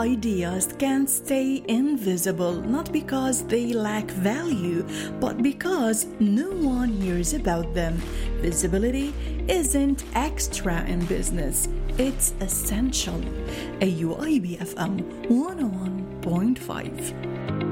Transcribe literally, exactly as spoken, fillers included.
ideas can stay invisible not because they lack value, but because no one hears about them. Visibility isn't extra in business, it's essential. A U I B F M one oh one point five.